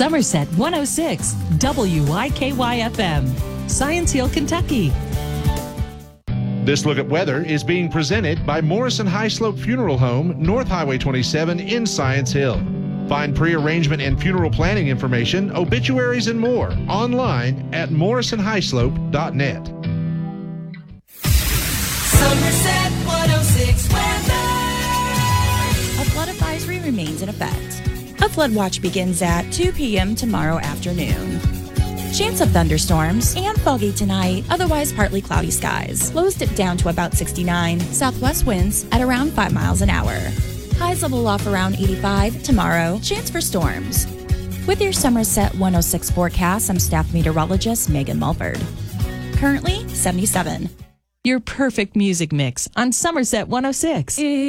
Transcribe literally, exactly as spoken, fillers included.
Somerset one oh six, W Y K Y F M, Science Hill, Kentucky. This look at weather is being presented by Morrison High Slope Funeral Home, North Highway twenty-seven in Science Hill. Find pre-arrangement and funeral planning information, obituaries, and more online at morrison high slope dot net. Somerset one oh six weather. A flood advisory remains in effect. A flood watch begins at two p.m. tomorrow afternoon. Chance of thunderstorms and foggy tonight, otherwise partly cloudy skies. Lows dip down to about sixty-nine. Southwest winds at around five miles an hour. Highs level off around eighty-five tomorrow. Chance for storms. With your Somerset one oh six forecast, I'm staff meteorologist Megan Mulford. Currently seventy-seven. Your perfect music mix on Somerset one oh six.